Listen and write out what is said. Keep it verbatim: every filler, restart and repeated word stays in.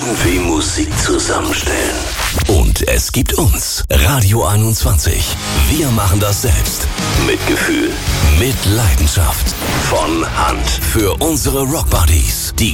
irgendwie Musik zusammenstellen. Und es gibt uns, Radio einundzwanzig. Wir machen das selbst. Mit Gefühl, mit Leidenschaft. Von Hand. Für unsere Rockbuddies. Die